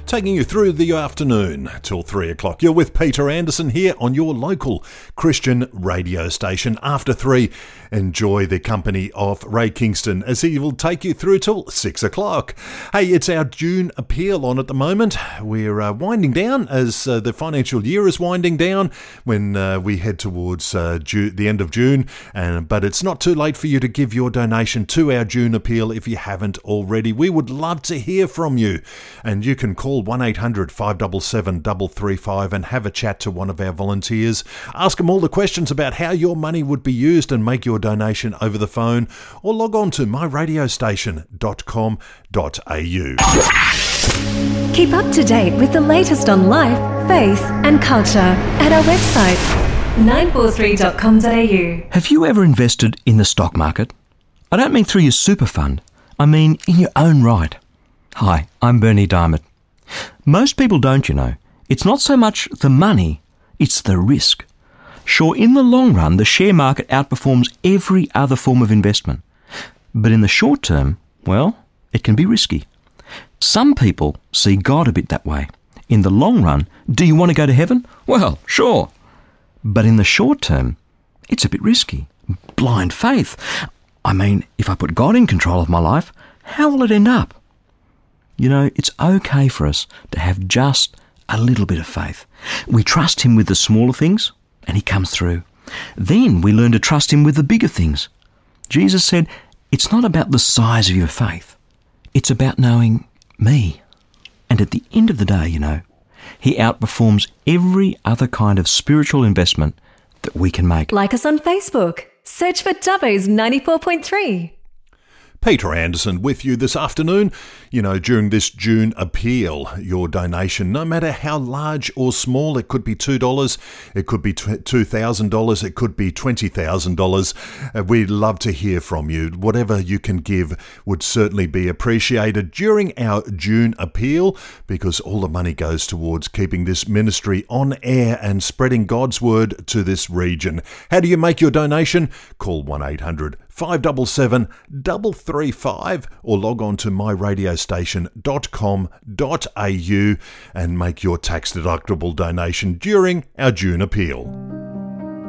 taking you through the afternoon till 3 o'clock. You're with Peter Anderson here on your local Christian radio station. After 3, enjoy the company of Ray Kingston as he will take you through till 6 o'clock. Hey, it's our June appeal on at the moment. We're winding down as the financial year is winding down when we head towards the end of June. But it's not too late for you to give your donation to our June appeal if you haven't already. We would love to hear from you, and you can call 1800 577 335 and have a chat to one of our volunteers. Ask them all the questions about how your money would be used and make your donation over the phone, or log on to myradiostation.com.au. Keep up to date with the latest on life, faith and culture at our website 943.com.au. Have you ever invested in the stock market? I don't mean through your super fund. I mean in your own right. Hi, I'm Bernie Diamond. Most people don't, you know. It's not so much the money, it's the risk. Sure, in the long run, the share market outperforms every other form of investment. But in the short term, well, it can be risky. Some people see God a bit that way. In the long run, do you want to go to heaven? Well, sure. But in the short term, it's a bit risky. Blind faith. I mean, if I put God in control of my life, how will it end up? You know, it's okay for us to have just a little bit of faith. We trust Him with the smaller things, and He comes through. Then we learn to trust Him with the bigger things. Jesus said, it's not about the size of your faith. It's about knowing me. And at the end of the day, you know, He outperforms every other kind of spiritual investment that we can make. Like us on Facebook. Search for Dubbo's 94.3. Peter Anderson with you this afternoon. You know, during this June appeal, your donation, no matter how large or small, it could be $2, it could be $2,000, it could be $20,000. We'd love to hear from you. Whatever you can give would certainly be appreciated during our June appeal, because all the money goes towards keeping this ministry on air and spreading God's word to this region. How do you make your donation? Call 1800 577 335 or log on to myradiostation.com.au and make your tax-deductible donation during our June appeal.